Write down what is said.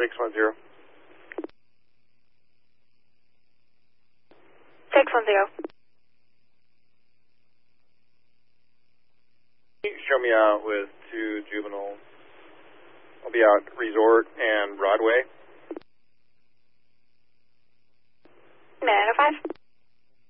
610. 610. Show me out with 2 juveniles. I'll be out at resort and